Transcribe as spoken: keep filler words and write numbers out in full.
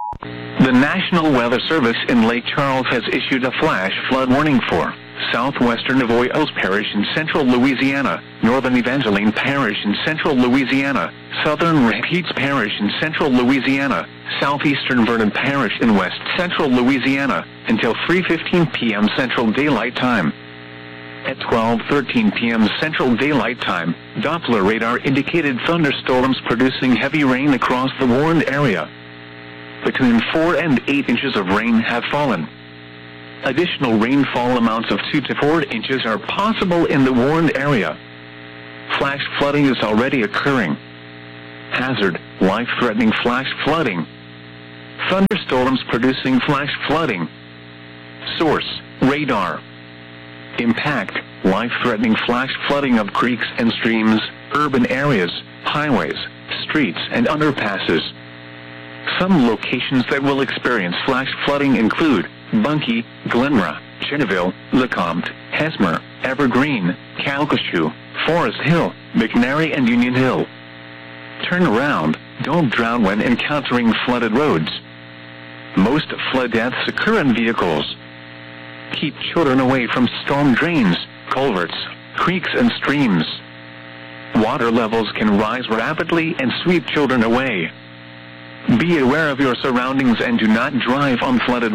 The National Weather Service in Lake Charles has issued a flash flood warning for southwestern Avoyelles Parish in central Louisiana, northern Evangeline Parish in central Louisiana, southern Rapides Parish in central Louisiana, southeastern Vernon Parish in west central Louisiana, until three fifteen p m Central Daylight Time. At twelve thirteen p m Central Daylight Time, Doppler radar indicated thunderstorms producing heavy rain across the warned area. Between four and eight inches of rain have fallen. Additional rainfall amounts of two to four inches are possible in the warned area. Flash flooding is already occurring. Hazard, life-threatening flash flooding. Thunderstorms producing flash flooding. Source, radar. Impact, life-threatening flash flooding of creeks and streams, urban areas, highways, streets, and underpasses. Some locations that will experience flash flooding include Bunkie, Glenra, Cheneville, Lecomte, Hesmer, Evergreen, Calcasieu, Forest Hill, McNary, and Union Hill. Turn around, don't drown when encountering flooded roads. Most flood deaths occur in vehicles. Keep children away from storm drains, culverts, creeks, and streams. Water levels can rise rapidly and sweep children away. Be aware of your surroundings and do not drive on flooded